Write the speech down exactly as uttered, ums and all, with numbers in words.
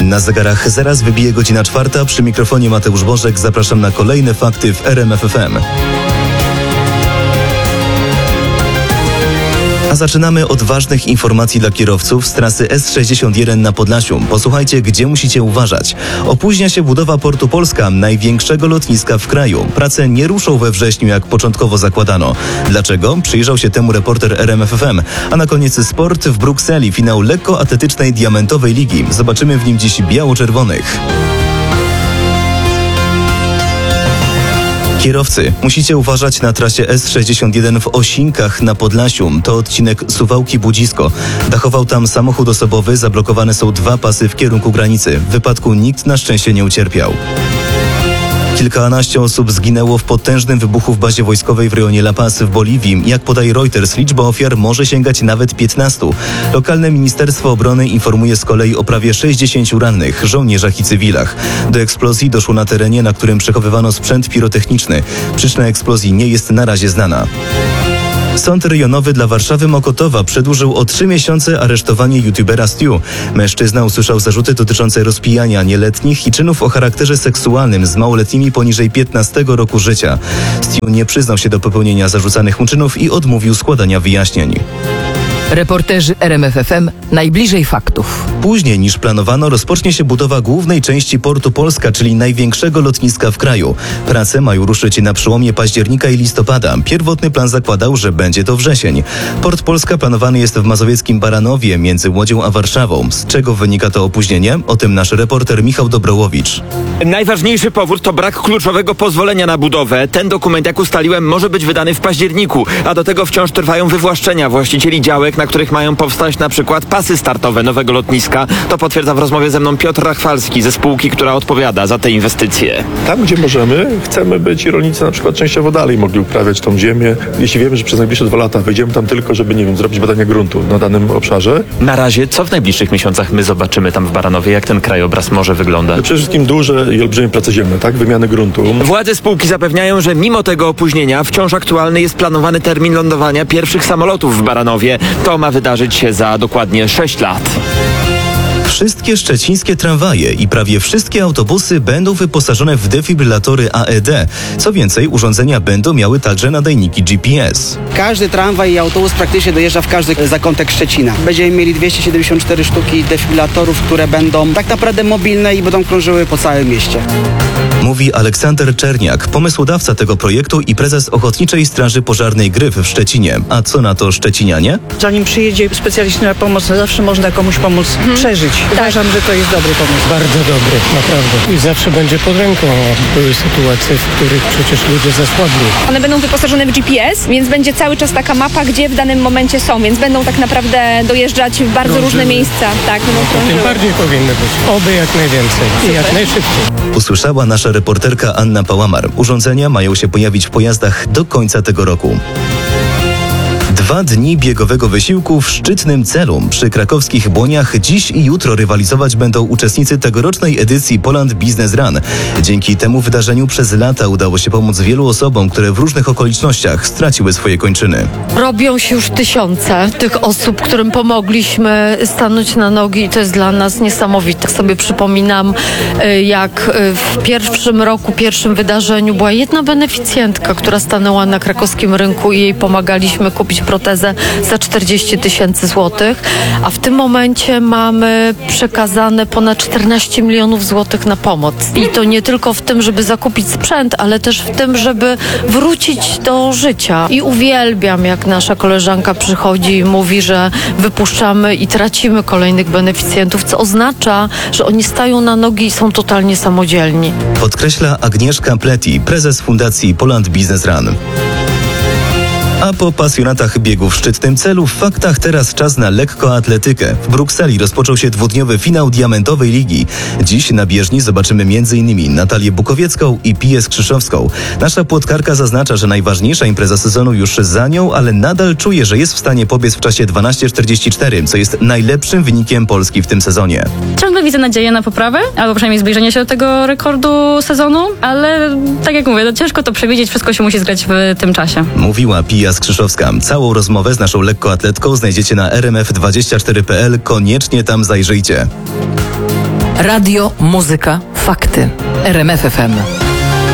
Na zegarach zaraz wybije godzina czwarta. Przy mikrofonie Mateusz Bożek. Zapraszam na kolejne fakty w R M F F M. A zaczynamy od ważnych informacji dla kierowców z trasy S sześćdziesiąt jeden na Podlasiu. Posłuchajcie, gdzie musicie uważać. Opóźnia się budowa Portu Polska, największego lotniska w kraju. Prace nie ruszą we wrześniu, jak początkowo zakładano. Dlaczego? Przyjrzał się temu reporter R M F F M. A na koniec sport w Brukseli. Finał lekkoatletycznej Diamentowej Ligi. Zobaczymy w nim dziś biało-czerwonych. Kierowcy, musicie uważać na trasie S sześćdziesiąt jeden w Osinkach na Podlasiu. To odcinek Suwałki-Budzisko. Dachował tam samochód osobowy, zablokowane są dwa pasy w kierunku granicy. W wypadku nikt na szczęście nie ucierpiał. Kilkanaście osób zginęło w potężnym wybuchu w bazie wojskowej w rejonie La Paz w Boliwii. Jak podaje Reuters, liczba ofiar może sięgać nawet piętnastu. Lokalne Ministerstwo Obrony informuje z kolei o prawie sześćdziesięciu rannych, żołnierzach i cywilach. Do eksplozji doszło na terenie, na którym przechowywano sprzęt pirotechniczny. Przyczyna eksplozji nie jest na razie znana. Sąd rejonowy dla Warszawy Mokotowa przedłużył o trzy miesiące aresztowanie youtubera Stu. Mężczyzna usłyszał zarzuty dotyczące rozpijania nieletnich i czynów o charakterze seksualnym z małoletnimi poniżej piętnastego roku życia. Stu nie przyznał się do popełnienia zarzucanych mu czynów i odmówił składania wyjaśnień. Reporterzy R M F F M najbliżej faktów. Później niż planowano rozpocznie się budowa głównej części Portu Polska, czyli największego lotniska w kraju. Prace mają ruszyć na przełomie października i listopada. Pierwotny plan zakładał, że będzie to wrzesień. Port Polska planowany jest w mazowieckim Baranowie między Łodzią a Warszawą. Z czego wynika to opóźnienie? O tym nasz reporter Michał Dobrołowicz. Najważniejszy powód to brak kluczowego pozwolenia na budowę. Ten dokument, jak ustaliłem, może być wydany w październiku, a do tego wciąż trwają wywłaszczenia właścicieli działek, na których mają powstać na przykład pasy startowe nowego lotniska. To potwierdza w rozmowie ze mną Piotr Rachwalski ze spółki, która odpowiada za te inwestycje. Tam, gdzie możemy, chcemy być i rolnicy na przykład częściowo dalej mogli uprawiać tą ziemię. Jeśli wiemy, że przez najbliższe dwa lata wejdziemy tam tylko, żeby, nie wiem, zrobić badania gruntu na danym obszarze. Na razie, co w najbliższych miesiącach my zobaczymy tam w Baranowie, jak ten krajobraz może wyglądać? Przede wszystkim duże i olbrzymie prace ziemne, tak? Wymiany gruntu. Władze spółki zapewniają, że mimo tego opóźnienia wciąż aktualny jest planowany termin lądowania pierwszych samolotów w Baranowie. To ma wydarzyć się za dokładnie sześć lat. Wszystkie szczecińskie tramwaje i prawie wszystkie autobusy będą wyposażone w defibrylatory A E D. Co więcej, urządzenia będą miały także nadajniki G P S. Każdy tramwaj i autobus praktycznie dojeżdża w każdy zakątek Szczecina. Będziemy mieli dwieście siedemdziesiąt cztery sztuki defibrylatorów, które będą tak naprawdę mobilne i będą krążyły po całym mieście. Mówi Aleksander Czerniak, pomysłodawca tego projektu i prezes Ochotniczej Straży Pożarnej Gryf w Szczecinie. A co na to szczecinianie? Zanim przyjedzie specjalista na pomoc, zawsze można komuś pomóc hmm. przeżyć. Uważam, że to jest dobry pomysł. Bardzo dobry, naprawdę. I zawsze będzie pod ręką. Były sytuacje, w których przecież ludzie zasłabli. One będą wyposażone w G P S, więc będzie cały czas taka mapa, gdzie w danym momencie są, więc będą tak naprawdę dojeżdżać w bardzo krążyły. różne miejsca. Tak, no, tym bardziej powinny być. Oby jak najwięcej i jak najszybciej. Usłyszała nasza reporterka Anna Pałamar. Urządzenia mają się pojawić w pojazdach do końca tego roku. Dwa dni biegowego wysiłku w szczytnym celu. Przy krakowskich Błoniach dziś i jutro rywalizować będą uczestnicy tegorocznej edycji Poland Business Run. Dzięki temu wydarzeniu przez lata udało się pomóc wielu osobom, które w różnych okolicznościach straciły swoje kończyny. Robią się już tysiące tych osób, którym pomogliśmy stanąć na nogi i to jest dla nas niesamowite. Tak sobie przypominam, jak w pierwszym roku, pierwszym wydarzeniu była jedna beneficjentka, która stanęła na krakowskim rynku i jej pomagaliśmy kupić protezę za czterdzieści tysięcy złotych, a w tym momencie mamy przekazane ponad czternaście milionów złotych na pomoc. I to nie tylko w tym, żeby zakupić sprzęt, ale też w tym, żeby wrócić do życia. I uwielbiam, jak nasza koleżanka przychodzi i mówi, że wypuszczamy i tracimy kolejnych beneficjentów, co oznacza, że oni stają na nogi i są totalnie samodzielni. Podkreśla Agnieszka Pleti, prezes Fundacji Poland Business Run. A po pasjonatach biegu w szczytnym celu w faktach teraz czas na lekkoatletykę. W Brukseli rozpoczął się dwudniowy finał Diamentowej Ligi. Dziś na bieżni zobaczymy m.in. Natalię Bukowiecką i Piję Skrzyszowską. Nasza płotkarka zaznacza, że najważniejsza impreza sezonu już za nią, ale nadal czuje, że jest w stanie pobiec w czasie dwanaście czterdzieści cztery, co jest najlepszym wynikiem Polski w tym sezonie. Ciągle widzę nadzieję na poprawę, albo przynajmniej zbliżenie się do tego rekordu sezonu, ale tak jak mówię, no ciężko to przewidzieć, wszystko się musi zgrać w tym czasie. Mówiła Piję Skrzyszowska. Całą rozmowę z naszą lekkoatletką znajdziecie na r m f dwadzieścia cztery kropka p l. Koniecznie tam zajrzyjcie. Radio, muzyka, fakty. R M F F M.